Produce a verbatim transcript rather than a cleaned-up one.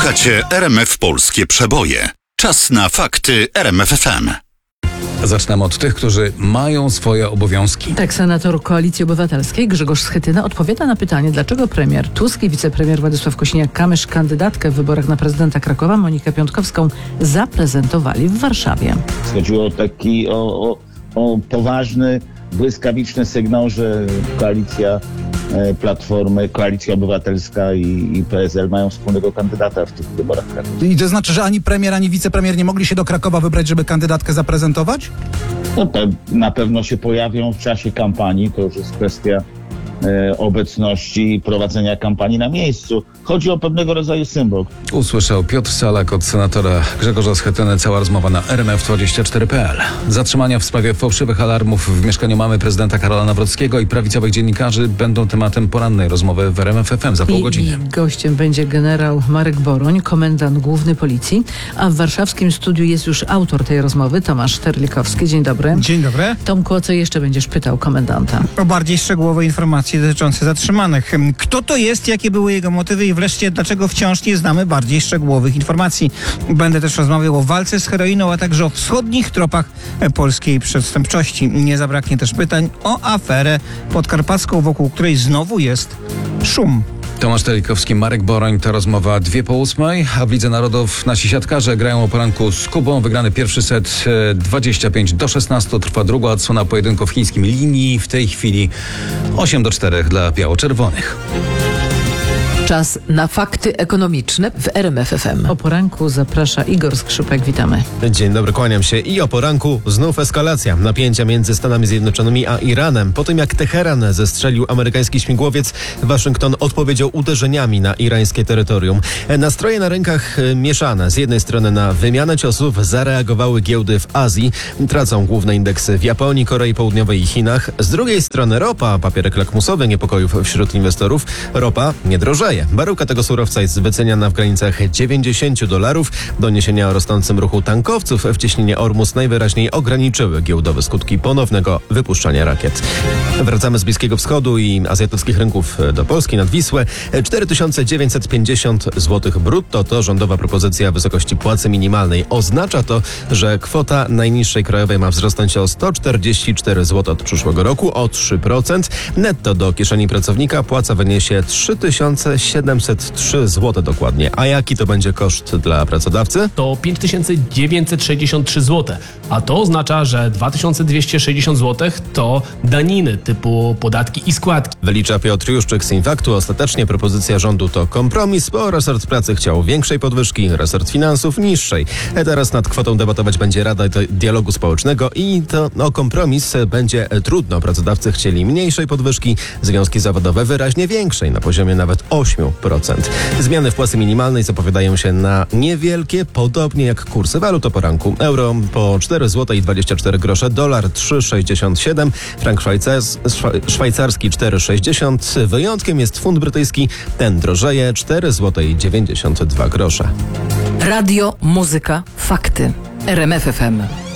Słuchacie R M F Polskie Przeboje. Czas na fakty R M F F M. Zaczynamy od tych, którzy mają swoje obowiązki. Tak, senator Koalicji Obywatelskiej Grzegorz Schetyna odpowiada na pytanie, dlaczego premier Tusk i wicepremier Władysław Kosiniak-Kamysz kandydatkę w wyborach na prezydenta Krakowa, Monikę Piątkowską, zaprezentowali w Warszawie. Chodziło o taki o, o, o poważny, błyskawiczny sygnał, że koalicja Platformy, Koalicja Obywatelska i, i P S L mają wspólnego kandydata w tych wyborach krakowych. I to znaczy, że ani premier, ani wicepremier nie mogli się do Krakowa wybrać, żeby kandydatkę zaprezentować? No, pe- na pewno się pojawią w czasie kampanii, to już jest kwestia e, obecności i prowadzenia kampanii na miejscu. Chodzi o pewnego rodzaju symbol. Usłyszał Piotr Salak od senatora Grzegorza Schetyny. Cała rozmowa na R M F dwadzieścia cztery kropka p l. Zatrzymania w sprawie fałszywych alarmów w mieszkaniu mamy prezydenta Karola Nawrockiego i prawicowych dziennikarzy będą tematem porannej rozmowy w R M F F M za pół I, godziny. I gościem będzie generał Marek Boroń, komendant główny policji, a w warszawskim studiu jest już autor tej rozmowy, Tomasz Terlikowski. Dzień dobry. Dzień dobry. Tomku, o co jeszcze będziesz pytał komendanta? O bardziej szczegółowe informacje dotyczące zatrzymanych. Kto to jest, jakie były jego motywy i wreszcie dlaczego wciąż nie znamy bardziej szczegółowych informacji. Będę też rozmawiał o walce z heroiną, a także o wschodnich tropach polskiej przestępczości. Nie zabraknie też pytań o aferę podkarpacką, wokół której znowu jest szum. Tomasz Terlikowski, Marek Boroń, to rozmowa dwie po ósmej, a w Lidze Narodów nasi siatkarze grają o poranku z Kubą. Wygrany pierwszy set dwadzieścia pięć do szesnastu, trwa druga odsłona pojedynku w chińskim Linii. W tej chwili osiem do czterech dla biało-czerwonych. Czas na fakty ekonomiczne w R M F F M. O poranku zaprasza Igor Skrzypek. Witamy. Dzień dobry, kłaniam się. I o poranku znów eskalacja napięcia między Stanami Zjednoczonymi a Iranem. Po tym jak Teheran zestrzelił amerykański śmigłowiec, Waszyngton odpowiedział uderzeniami na irańskie terytorium. Nastroje na rynkach mieszane. Z jednej strony na wymianę ciosów zareagowały giełdy w Azji. Tracą główne indeksy w Japonii, Korei Południowej i Chinach. Z drugiej strony ropa, papierek lakmusowy niepokojów wśród inwestorów. Ropa nie drożeje. Baryłka tego surowca jest wyceniana w granicach dziewięćdziesiąt dolarów. Doniesienia o rosnącym ruchu tankowców w cieśninie Ormus najwyraźniej ograniczyły giełdowe skutki ponownego wypuszczania rakiet. Wracamy z Bliskiego Wschodu i azjatyckich rynków do Polski nad Wisłę. cztery tysiące dziewięćset pięćdziesiąt złotych brutto to rządowa propozycja wysokości płacy minimalnej. Oznacza to, że kwota najniższej krajowej ma wzrosnąć o sto czterdzieści cztery złote od przyszłego roku, o trzy procent. Netto do kieszeni pracownika płaca wyniesie trzy tysiące siedemset trzy złote dokładnie. A jaki to będzie koszt dla pracodawcy? To pięć tysięcy dziewięćset sześćdziesiąt trzy złote, a to oznacza, że dwa tysiące dwieście sześćdziesiąt złotych to daniny typu podatki i składki. Wylicza Piotr Juszczyk z Infaktu. Ostatecznie propozycja rządu to kompromis, bo resort pracy chciał większej podwyżki, resort finansów niższej. Teraz nad kwotą debatować będzie Rada Dialogu Społecznego i to o kompromis będzie trudno. Pracodawcy chcieli mniejszej podwyżki, związki zawodowe wyraźnie większej, na poziomie nawet osiem procent. Zmiany w płacy minimalnej zapowiadają się na niewielkie, podobnie jak kursy walut o poranku. Euro po cztery złote i dwadzieścia cztery grosze, dolar trzy sześćdziesiąt siedem, frank szwajcarski, szwajcarski cztery sześćdziesiąt. Wyjątkiem jest funt brytyjski, ten drożeje cztery złote i dziewięćdziesiąt dwa grosze. Radio, muzyka, fakty. R M F F M.